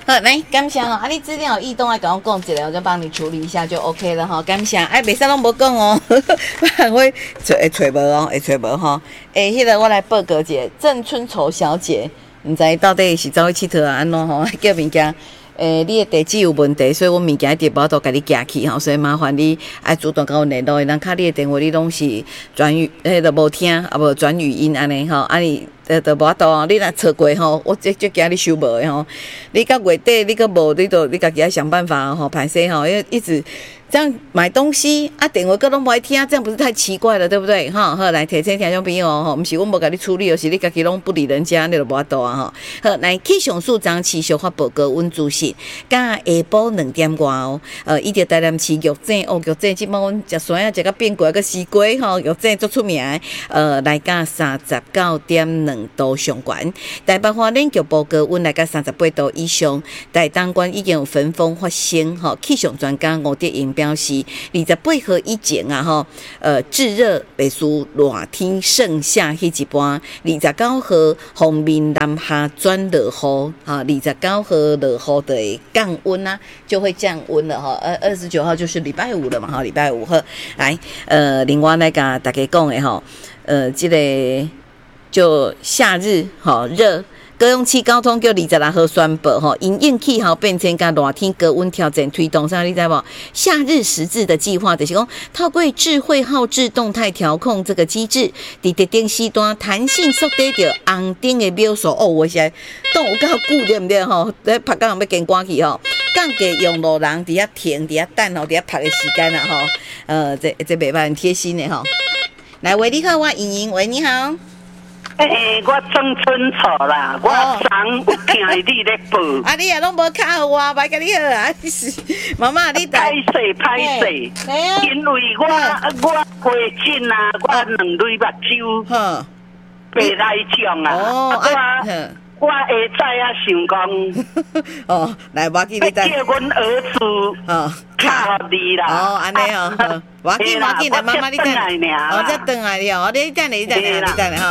好，来，感谢哦。你资料有异动来跟我讲一下，我就帮你处理一下就 OK 了哈。感谢，袂使拢无讲哦，会找无哦，会找无吼。迄个我来报告一下，郑春愁小姐，毋知到底是走去佚佗啊安怎吼？叫物件。你的地址有问题，所以我物件一直无都甲你寄去吼，所以麻烦你爱主动甲我联络。人卡你的电话你拢是转语，都无听，啊无转语音安尼吼，啊你都无法度哦。你若错过吼，我这惊你收无的吼。你到月底你阁无，你家己要想办法吼，歹势吼，因为一直。这样买东西啊，电话各拢不爱听，这样不是太奇怪了，对不对？哈，好来提醒听众朋友吼，不是我无甲你处理，就是你家己拢不理人家，你就无法度啊吼。好，来气象署长持续发布高温资讯，甲下晡2点外哦，伊着台南市玉井哦，玉井即摆阮食酸啊，食到变过个西瓜吼，玉井足出名的，来甲39.2度上悬，台北花莲局部高温来甲38度以上，台东县已经有焚风发生吼，气象专家吴德英表示，28号以前啊吼，炙热袂输热天盛夏迄一半，29号锋面南下转落雨，哈，29号落雨的会降温啊，就会降温了哈。29号就是礼拜五了嘛，哈，礼拜五号来，另外来甲大家讲的吼，这个就夏日吼热。高雄市交通局26号宣布，因应气候变迁甲热天高温挑战推动啥，你知无？夏日时制的计划就是讲，透过智慧耗制动态调控这个机制，伫特定时段弹性缩短着红灯的秒数。哦，我现在等有够久对不对？吼，在拍工要跟赶去吼，降低用路人伫遐停、伫遐等吼、伫遐拍的时间啊吼。这袂歹，很贴心的吼。来，喂，你好，我莹莹，喂，你好。 我郑春草啦，我昨有听你咧报。 啊，你也拢无卡好我，歹甲你好啊！妈妈，你歹势，因为我花钱啊，我2蕊目睭白来讲啊，我下早啊想讲， 哦，来，我记你叫阮儿子卡互你啦。 哦，安尼哦，我记啦，妈妈你等，哦，再等来了，你等下哈。